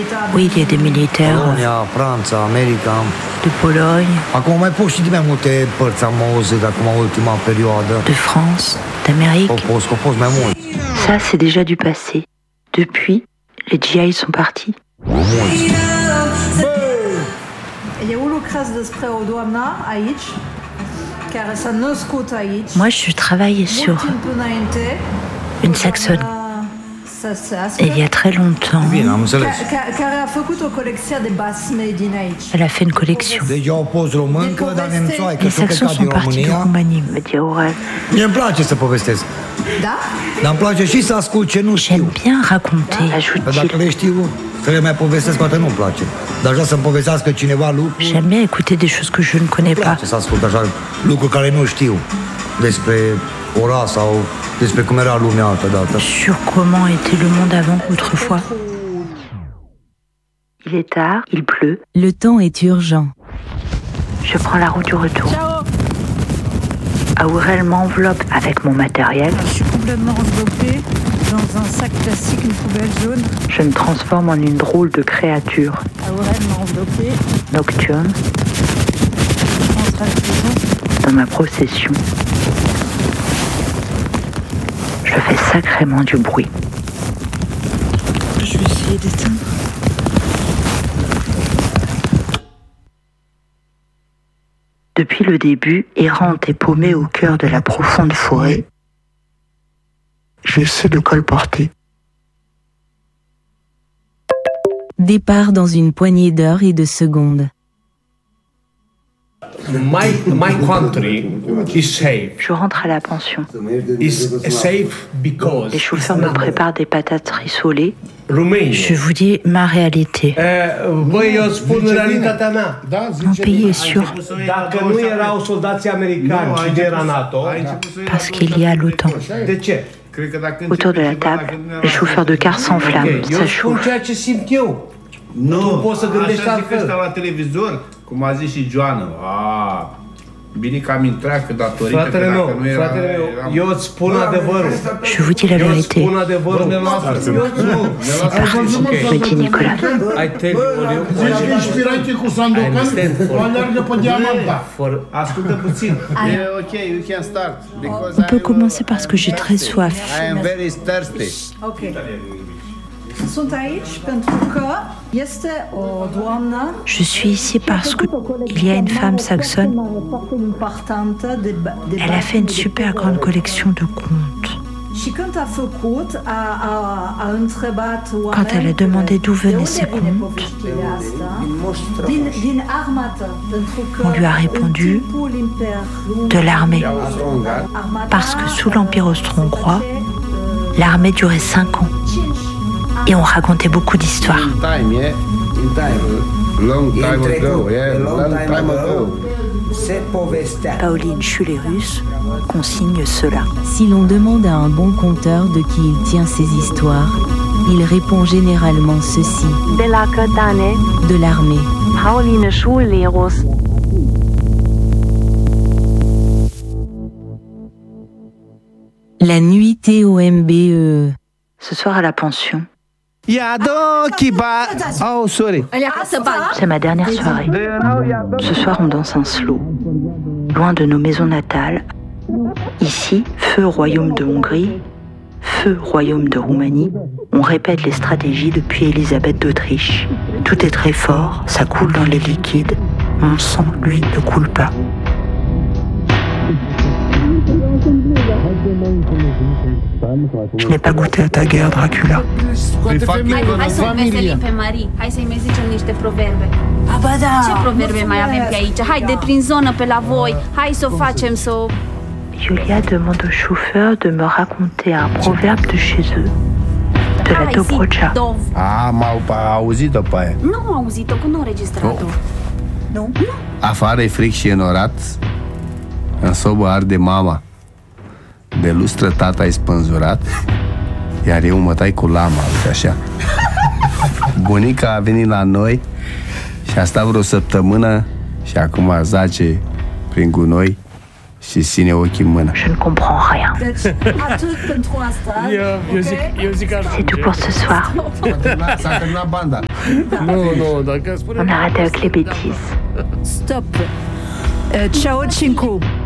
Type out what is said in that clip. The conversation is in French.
Oui, il y a des militaires Polonia, Franța, America. de Pologne, Acum mai pot și din mai multe părți am auzit acum ultima perioadă. de France, d'Amérique. Au fost mai mult. Ça, c'est déjà du passé. Depuis, les GI sont partis. Eu lucrez despre o doamnă aici, care s-a născut aici. Moi, je travaille sur Timp înainte, une saxonne. săsească, Et il y a très longtemps, Bine, am înțeles. care a făcut o colecție de basme din aici. elle a fait une collection. Deci eu au fost româncă, dar nemțoaică. Les Sunt Saxons plecat din sont partis de România. Roumanie, me dit Aurel. Mie îmi place să povestesc. Da? Dar îmi place și să ascult ce nu știu. J'aime bien raconter, Că dacă ajoute-t-il. le știu, să le mai povestesc, poate nu-mi place. Dar așa să-mi povestească cineva lucruri. J'aime bien écouter des choses que je ne connais Îmi pas. place să ascult așa lucruri care nu știu despre ora sau despre cum era lumea altă dată. Sur comment était le monde avant autrefois. Il est tard, il pleut. Le temps est urgent. Je prends la route du retour. Aurel m'enveloppe avec mon matériel. Je suis complètement enveloppée dans un sac plastique, une poubelle jaune. Je me transforme en une drôle de créature Aurel m'a enveloppée. nocturne Je rentre à la maison. dans ma procession. Je fais sacrément du bruit. Je vais essayer d'éteindre. Depuis le début, errante et paumée au cœur de la profonde forêt, j'essaie de colporter. Départ dans une poignée d'heures et de secondes. My country is safe. Je rentre à la pension. Is safe because Les chauffeurs me préparent des patates rissolées. Romania. Je vous dis ma réalité. Băi, eu spun realitatea mea. Mon pays est sûr Dacă nu erau soldații americani și de era NATO, parce qu'il y a l'OTAN. de ce? Autour de la table, les chauffeurs de car s'enflamment, Eu ça spun chauffe. ceea ce simt eu. Nu, Tu poți să gândești așa zic ăștia altfel. la televizor, cum a zis și Joana. Bine că am intrat, că datorită, că Fratele dacă meu, nu era... fratele meu, eu îți spun adevărul. Je vous dis la Eu îți vérité, spun adevărul. me dit Nicolas. I tell you, Inspirație cu Sandokan, o alergă pe Diamanta. ascultă puțin. Ok, you can start. On peut commencer parce que j'ai très soif. I am very thirsty. Ok. Sunt aici pentru că este o doamnă. Je suis ici parce qu'il y a une femme saxonne. Elle a fait une super grande collection de contes. Și când a făcut, a întrebat oameni. Quand elle a demandé d'où venaient ces de unde vine contes, povestirea asta? Din armată, pentru că on lui a répondu în timpul Imperiului de l'armée. armata Parce que sous l'Empire austro-hongrois, l'armée durait 5 ans. Et on racontait beaucoup d'histoires. Time, yeah? In time. Long time ago, yeah? Long time ago. Pauline Schulerus consigne cela. Si l'on demande à un bon conteur de qui il tient ses histoires, il répond généralement ceci. De la Cătane, De l'armée. Pauline Schulerus. La nuit TOMBE. Ce soir à la pension, Oh, sorry. c'est ma dernière soirée. Ce soir, on danse un slow, loin de nos maisons natales. Ici, feu royaume de Hongrie, feu royaume de Roumanie. On répète les stratégies depuis Élisabeth d'Autriche. Tout est très fort, ça coule dans les liquides. Mon sang, lui, ne coule pas. Je n'ai pas goûté à ta guerre, Dracula. Hai să o veselim pe Marie. Hai să-i mai zicem niște proverbe. Ba da! Ce proverbe mai avem pe aici? Haide prin zonă pe la voi. Hai să o facem, să o... Julia demande au chauffeur de me raconter un proverbe de chez eux, de la Dobrogea. Am auzit-o pe aia. Nu am auzit-o, că nu am înregistrat-o. Nu? Afară e fric și e norat, în sobă arde mama. De lustră tata e spânzurat, iar eu mă tai cu lama, uite așa. Bunica a venit la noi și a stat vreo săptămână și acum zace prin gunoi și ține ochii în mână. Je ne comprends rien. Deci, atât pentru astăzi. Eu zic așa. C'est tout pour ce soir. S-a terminat banda. Nu, dacă spune... On arrête avec les bêtises. Stop. Ciao, Cinco.